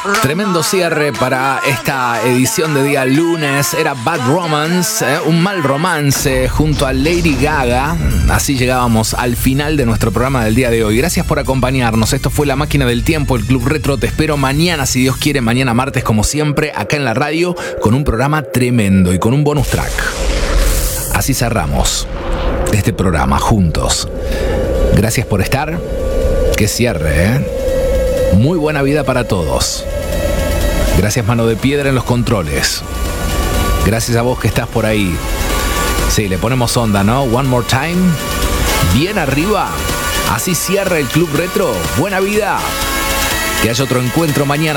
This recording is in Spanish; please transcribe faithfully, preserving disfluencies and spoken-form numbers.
Tremendo cierre para esta edición de día lunes. Era Bad Romance, ¿eh? Un mal romance junto a Lady Gaga. Así llegábamos al final de nuestro programa del día de hoy. Gracias por acompañarnos. Esto fue La Máquina del Tiempo, el Club Retro. Te espero mañana, si Dios quiere, mañana martes, como siempre, acá en la radio, con un programa tremendo y con un bonus track. Así cerramos este programa juntos. Gracias por estar. Qué cierre, ¿eh? Muy buena vida para todos. Gracias, Mano de Piedra en los controles. Gracias a vos que estás por ahí. Sí, le ponemos onda, ¿no? One more time. Bien arriba. Así cierra el Club Retro. Buena vida. Que haya otro encuentro mañana.